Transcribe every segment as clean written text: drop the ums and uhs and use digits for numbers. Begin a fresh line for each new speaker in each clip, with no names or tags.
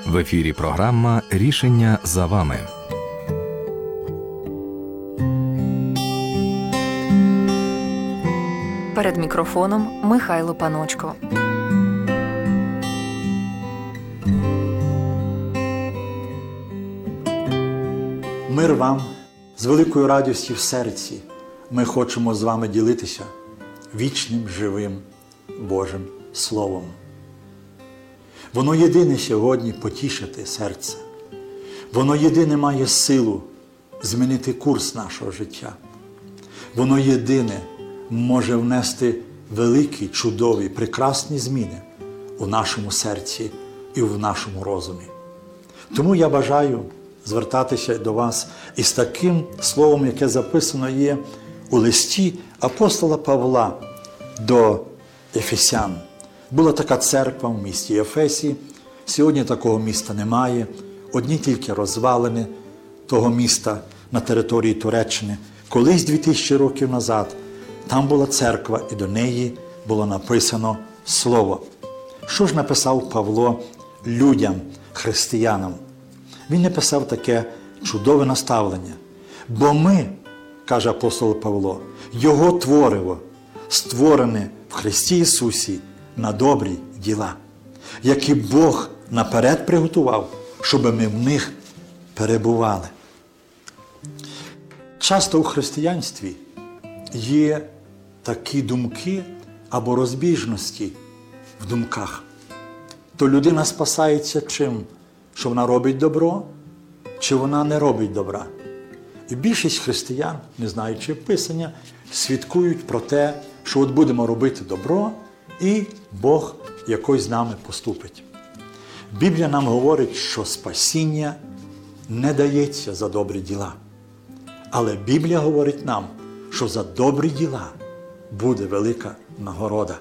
В ефірі програма «Рішення за вами».
Перед мікрофоном Михайло Паночко.
Мир вам! З великою радістю в серці ми хочемо з вами ділитися вічним, живим Божим Словом. Воно єдине сьогодні потішити серце. Воно єдине має силу змінити курс нашого життя. Воно єдине може внести великі, чудові, прекрасні зміни у нашому серці і в нашому розумі. Тому я бажаю звертатися до вас із таким словом, яке записано є у листі апостола Павла до Ефесян. Була така церква в місті Ефесі. Сьогодні такого міста немає. Одні тільки розвалини того міста на території Туреччини. Колись 2000 років назад там була церква, і до неї було написано слово. Що ж написав Павло людям, християнам? Він написав таке чудове наставлення. Бо ми, каже апостол Павло, Його твориво, створене в Христі Ісусі на добрі діла, які Бог наперед приготував, щоб ми в них перебували. Часто у християнстві є такі думки або розбіжності в думках. То людина спасається чим? Що вона робить добро, чи вона не робить добра. І більшість християн, не знаючи Писання, свідкують про те, що от будемо робити добро, і Бог якось з нами поступить. Біблія нам говорить, що спасіння не дається за добрі діла. Але Біблія говорить нам, що за добрі діла буде велика нагорода.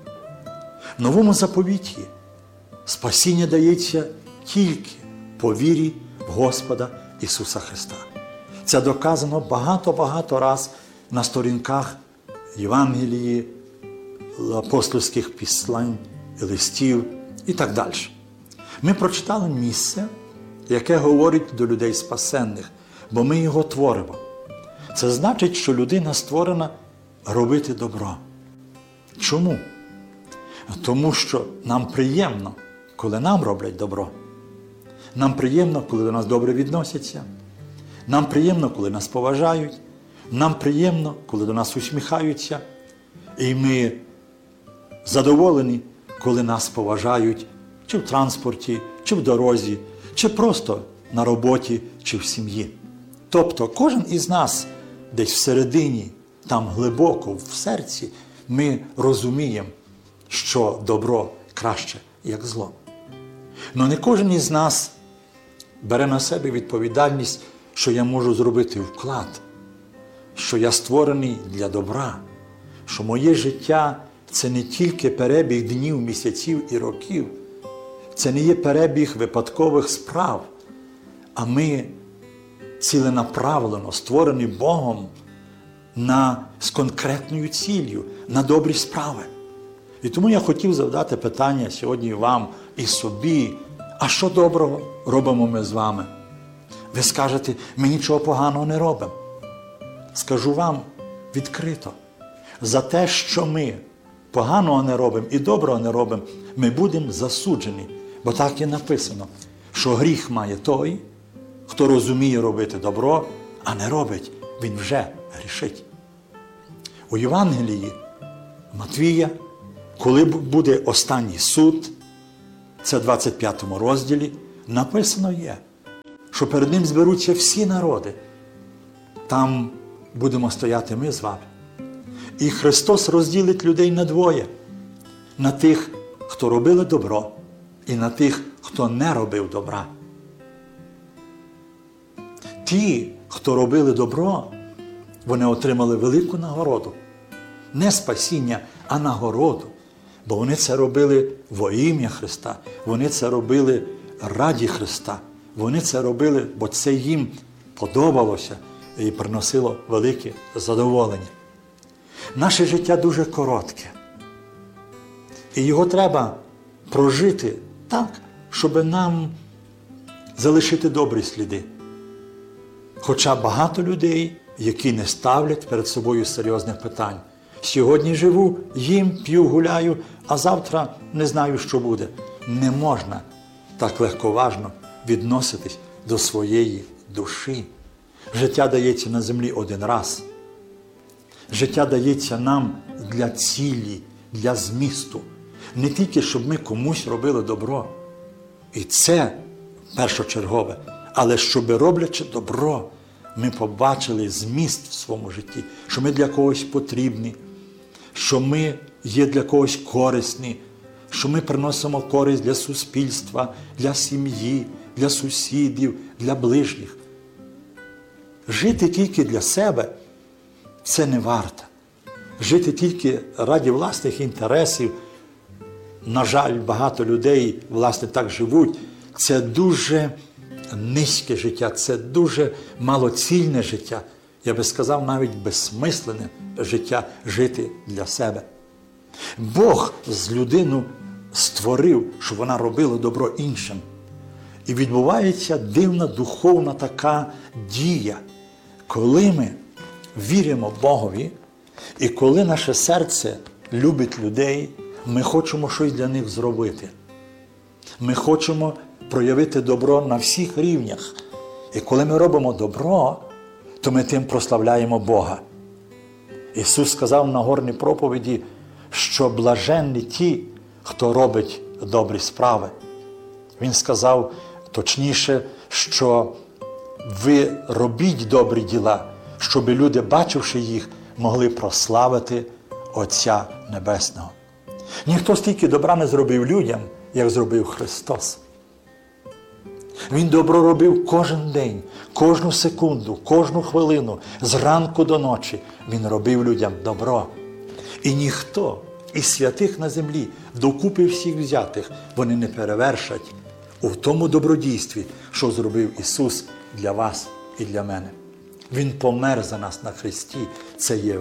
В Новому заповіті спасіння дається тільки по вірі в Господа Ісуса Христа. Це доказано багато-багато раз на сторінках Євангелії, апостольських післань, листів і так далі. Ми прочитали місце, яке говорить до людей спасенних, бо ми його творимо. Це значить, що людина створена робити добро. Чому? Тому що нам приємно, коли нам роблять добро. Нам приємно, коли до нас добре відносяться. Нам приємно, коли нас поважають. Нам приємно, коли до нас усміхаються. І ми задоволені, коли нас поважають чи в транспорті, чи в дорозі, чи просто на роботі, чи в сім'ї. Тобто кожен із нас десь всередині, там глибоко, в серці, ми розуміємо, що добро краще, як зло. Но не кожен із нас бере на себе відповідальність, що я можу зробити вклад, що я створений для добра, що моє життя – це не тільки перебіг днів, місяців і років, це не є перебіг випадкових справ, а ми ціленаправлено створені Богом з конкретною ціллю, на добрі справи. І тому я хотів завдати питання сьогодні вам і собі, а що доброго робимо ми з вами? Ви скажете, ми нічого поганого не робимо. Скажу вам відкрито, за те, що ми поганого не робимо і доброго не робимо, ми будемо засуджені. Бо так і написано, що гріх має той, хто розуміє робити добро, а не робить, він вже грішить. У Євангелії Матвія, коли буде останній суд, це в 25 розділі, написано є, що перед ним зберуться всі народи. Там будемо стояти ми з вами. І Христос розділить людей на двоє. На тих, хто робили добро, і на тих, хто не робив добра. Ті, хто робили добро, вони отримали велику нагороду. Не спасіння, а нагороду. Бо вони це робили во ім'я Христа. Вони це робили раді Христа. Вони це робили, бо це їм подобалося і приносило велике задоволення. Наше життя дуже коротке. І його треба прожити так, щоб нам залишити добрі сліди. Хоча багато людей, які не ставлять перед собою серйозних питань. Сьогодні живу, їм, п'ю, гуляю, а завтра не знаю, що буде. Не можна так легковажно відноситись до своєї душі. Життя дається на землі один раз. Життя дається нам для цілі, для змісту. Не тільки, щоб ми комусь робили добро. І це першочергове. Але щоб, роблячи добро, ми побачили зміст в своєму житті, що ми для когось потрібні, що ми є для когось корисні, що ми приносимо користь для суспільства, для сім'ї, для сусідів, для ближніх. Жити тільки для себе – це не варто. Жити тільки ради власних інтересів, на жаль, багато людей, власне, так живуть, це дуже низьке життя, це дуже малоцільне життя. Я би сказав, навіть безсмисленне життя жити для себе. Бог з людину створив, щоб вона робила добро іншим. І відбувається дивна духовна така дія, коли ми віримо Богові, і коли наше серце любить людей, ми хочемо щось для них зробити. Ми хочемо проявити добро на всіх рівнях. І коли ми робимо добро, то ми тим прославляємо Бога. Ісус сказав на Нагорній проповіді, що блаженні ті, хто робить добрі справи. Він сказав точніше, що ви робіть добрі діла, щоб люди, бачивши їх, могли прославити Отця Небесного. Ніхто стільки добра не зробив людям, як зробив Христос. Він добро робив кожен день, кожну секунду, кожну хвилину, зранку до ночі. Він робив людям добро. І ніхто із святих на землі, докупи всіх взятих, вони не перевершать у тому добродійстві, що зробив Ісус для вас і для мене. Він помер за нас на хресті. Це є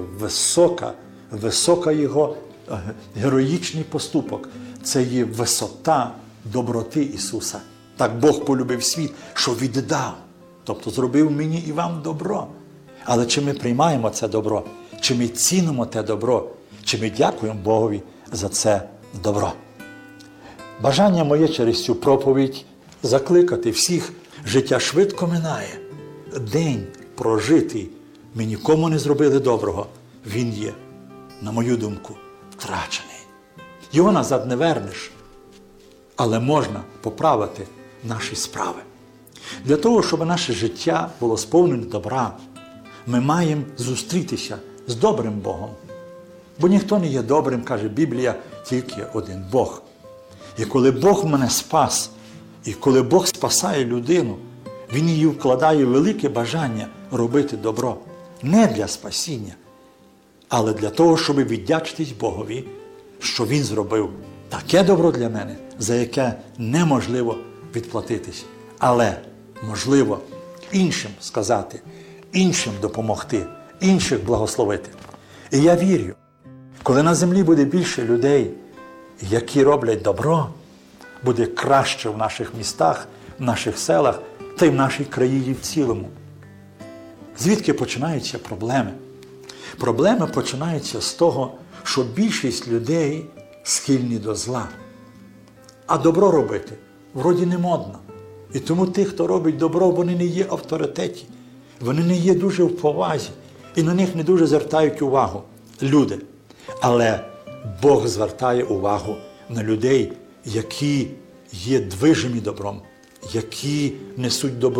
висока Його героїчний поступок. Це є висота доброти Ісуса. Так Бог полюбив світ, що віддав. Тобто зробив мені і вам добро. Але чи ми приймаємо це добро? Чи ми цінимо те добро? Чи ми дякуємо Богові за це добро? Бажання моє через цю проповідь закликати всіх. Життя швидко минає. День прожитий. Ми нікому не зробили доброго. Він є, на мою думку, втрачений. Його назад не вернеш. Але можна поправити наші справи. Для того, щоб наше життя було сповнене добра, ми маємо зустрітися з добрим Богом. Бо ніхто не є добрим, каже Біблія, тільки один Бог. І коли Бог мене спас, і коли Бог спасає людину, Він її вкладає в велике бажання робити добро. Не для спасіння, але для того, щоб віддячитись Богові, що Він зробив таке добро для мене, за яке неможливо відплатитись. Але можливо іншим сказати, іншим допомогти, інших благословити. І я вірю, коли на землі буде більше людей, які роблять добро, буде краще в наших містах, в наших селах та й в нашій країні в цілому. Звідки починаються проблеми? Проблеми починаються з того, що більшість людей схильні до зла. А добро робити вроді не модно. І тому ті, хто робить добро, вони не є авторитеті, вони не є дуже в повазі, і на них не дуже звертають увагу люди. Але Бог звертає увагу на людей, які є движимі добром, які несуть добро